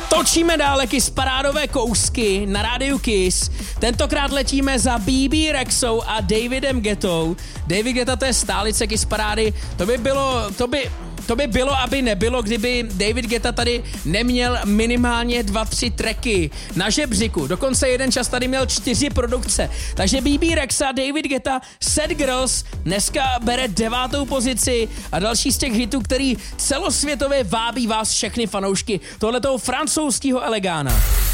Točíme dále Kiss parádové kousky na rádiu Kiss. Tentokrát letíme za BB Rexou a Davidem Guettou. David Guetta, to je stálice Kiss parády. To by bylo, aby nebylo, kdyby David Guetta tady neměl minimálně 2-3 tracky na žebříku. Dokonce jeden čas tady měl 4 produkce. Takže BB Rexa, David Guetta, Sad Girls dneska bere 9. pozici a další z těch hitů, který celosvětově vábí vás všechny fanoušky tohletoho francouzského elegána.